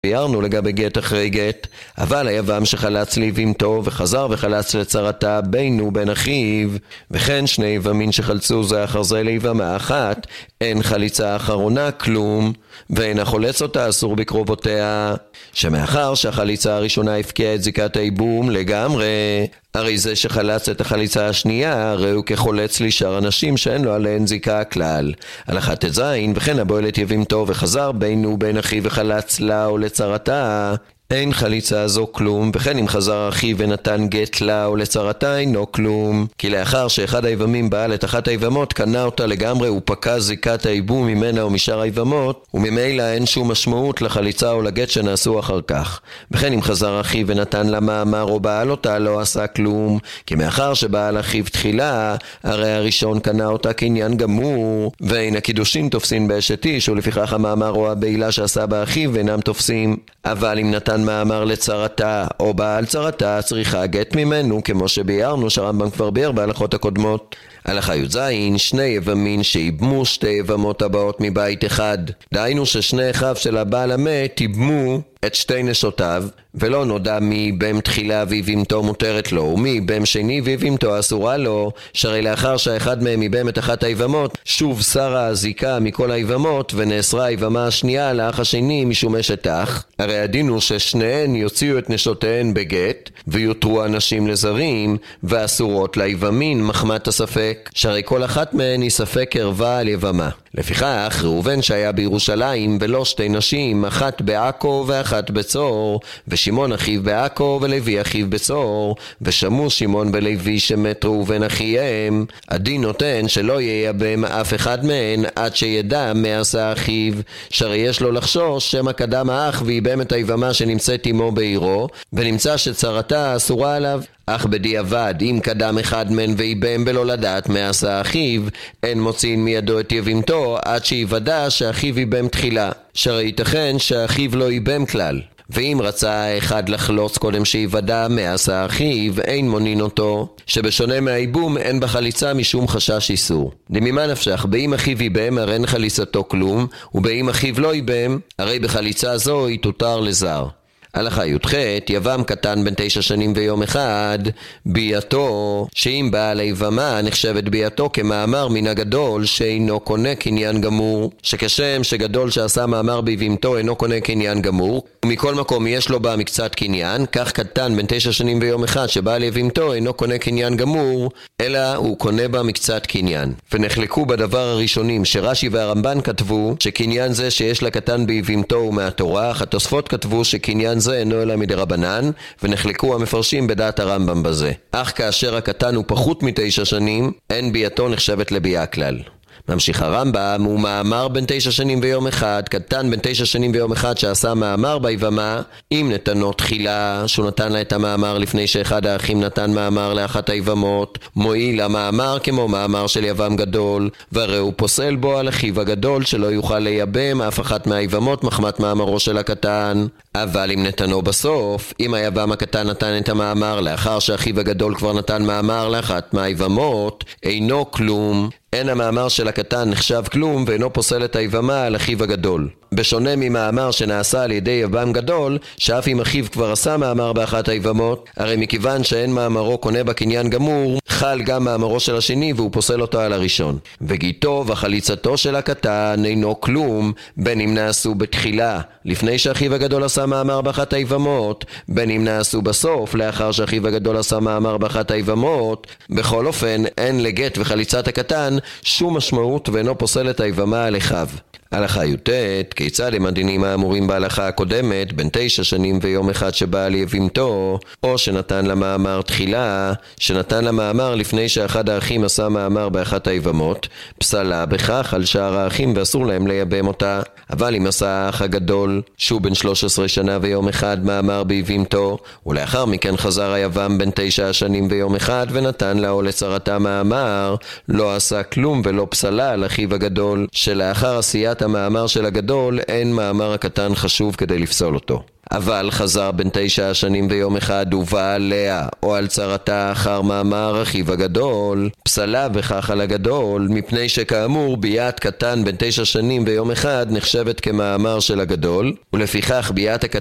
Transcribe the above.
ביארנו לגבי גט אחרי גט, אבל היבם שחלץ ליבמתו וחזר וחלץ לצרתה בינו ובין אחיו, וכן שני יבמים שחלצו זה אחר זה ליבמה אחת, אין חליצה אחרונה כלום, ואין החולץ אותה אסור בקרובותיה, שמאחר שהחליצה הראשונה הפקיעה את זיקת הייבום לגמרי, הרי זה שחלץ את החליצה השנייה, הרי הוא כחולץ לשאר אנשים שאין לו עליהן זיקה כלל. הלכה ט"ז, וכן הבועל את יבמתו וחזר בינו ובין אחיו וחלץ לה או לצרתה, אין חליצה זו כלום, וכן אם חזר אחיו ונתן גט לה או לצרתה אינו כלום, כי לאחר שאחד היבמים בעל את אחת היבמות קנה אותה לגמרי ופקע זיקת הייבום ממנה ומשאר היבמות, וממילא אין שום משמעות לחליצה או לגט שנעשו אחר כך. וכן אם חזר אחיו ונתן לה מאמר או בעל אותה לא עשה כלום, כי מאחר שבעל אחיו תחילה, הרי הראשון קנה אותה כעניין גמור, ואין הקידושין תופסין באשת איש, ולפיכך המאמר או הבעילה שעשה באחיו אינם תופסים. אבל אם נתן מאמר לצרתה או בעל צרתה צריכה גט ממנו, כמו שביארנו שהרמב"ם כבר ביאר בהלכות הקודמות. הלכה י"ז, שני יבמים שיבמו שתי יבמות הבאות מבית אחד, דהיינו ששני אחיו של הבעל המת יבמו את שתי נשותיו, ולא נודע מי בם תחילה ויבמתו מותרת לו, ומי בם שני ויבמתו אסורה לו, שהרי לאחר שהאחד מהם יבם את אחת היבמות, שוב שרה הזיקה מכל היבמות, ונאסרה היבמה השנייה לאח השני משום אשת אח. הרי הדין הוא ששניהן יוציאו את נשותיהן בגט, ויותרו אנשים לזרים, ואסורות ליבמין מחמת הספק, שהרי כל אחת מהן היא ספק קרבה על יבמה. לפיכך ראובן שהיה בירושלים ולא שתי נשים, אחת בעכו ואחת בצור, ושמעון אחיו בעכו ולוי אחיו בצור, ושמעו שמעון ולוי שמת ראובן אחיהם, הדין נותן שלא ייבם אף אחד מהן עד שידע מה עשה אחיו, שהרי יש לו לחשוש שמא קדם האח ויבם את היבמה שנמצאת עמו בעירו, ונמצא שצרתה אסורה עליו. אך בדיעבד, אם קדם אחד מן ויבם בלא לדעת מה עשה אחיו, אין מוצאים מידו את יבמתו עד שיוודע שאחיו יבם תחילה, שהרי ייתכן שאחיו לא יבם כלל. ואם רצה האחד לחלוץ קודם שיוודע מה עשה אחיו, אין מונין אותו, שבשונה מהייבום אין בחליצה משום חשש איסור. דממה נפשך, באם אחיו יבם הרי אין חליצתו כלום, ובאם אחיו לא יבם, הרי בחליצה זו היא תותר לזר. הלכה י"ח, יבם קטן בן 9 שנים ויום אחד, ביאתו, שאם בעל היבמה נחשבת ביאתו כמאמר מן הגדול שאינו קונה קניין גמור, שכשם שגדול שעשה מאמר ביבמתו אינו קונה קניין גמור, ומכל מקום יש לו בה מקצת קניין, כך קטן בן 9 שנים ויום אחד שבעל יבמתו אינו קונה קניין גמור, אלא הוא קונה בה מקצת קניין. ונחלקו בדבר הראשונים שרש"י והרמב"ן כתבו שקניין זה שיש לקטן ביבמתו הוא מהתורה, אך התוספות כתבו שקניין זה אינו אלא מדרבנן, ונחלקו המפרשים בדעת הרמב"ם בזה. אך כאשר הקטן הוא פחות מ9 שנים, אין ביאתו נחשבת לביאה כלל. ממשיך הרמב"ם, הוא מאמר בן 9 שנים ויום אחד, קטן בן 9 שנים ויום אחד שעשה מאמר ביבמה, אם נתנו תחילה, שהוא נתן לה את המאמר לפני שאחד האחים נתן מאמר לאחת היבמות, מועיל המאמר כמו מאמר של יבם גדול, והרי הוא פוסל בו על אחיו הגדול שלא יוכל לייבם אף אחת מהיבמות מחמת מאמרו של הקטן. אבל אם נתנו בסוף, אם היבם הקטן נתן את המאמר לאחר שאחיו הגדול כבר נתן מאמר לאחת מהיבמות, אינו כלום, אין המאמר של הקטן נחשב כלום ואינו פוסל את היבמה על אחיו הגדול. בשונה ממאמר שנעשה על ידי יבם גדול, שאף אם אחיו כבר עשה מאמר באחת היבמות, הרי מכיוון שאין מאמרו קונה בקניין גמור, חל גם מאמרו של השני והוא פוסל אותו על הראשון. וגיתו וחליצתו של הקטן אינו כלום, בין אם נעשו בתחילה, לפני שאחיו הגדול עשה מאמר באחת היבמות, בין אם נעשו בסוף, לאחר שאחיו הגדול עשה מאמר באחת היבמות. בכל אופן, אין לגט וחליצת הקטן שום משמעות ואינו פוסל את היבמה על אחיו. הלכה י"ט, כיצד הם הדינים האמורים בהלכה הקודמת, בין 9 שנים ויום אחד שבעל יבמתו, או שנתן לה מאמר תחילה, שנתן לה מאמר לפני שאחד האחים עשה מאמר באחת היבמות, פסלה בכך על שאר האחים ואסור להם לייבם אותה. אבל אם עשה האח הגדול, שהוא בן 13 שנה ויום אחד מאמר ביבמתו, ולאחר מכן חזר היבם בן 9 שנים ויום אחד ונתן לה או לצרתה מאמר, לא עשה כלום ולא פסלה על אחיו הגדול, שלאחר עשיית המאמר של הגדול אין מאמר הקטן חשוב כדי לפסול אותו. אבל חזר בן 9 שנים ויום אחד ובא עליה, או על צרתה אחר מאמר אחיו הגדול, פסלה בכך על הגדול, מפני שכאמור ביאת קטן בן 9 שנים ויום אחד נחשבת כמאמר של הגדול, ולפיכך ביאת הקטן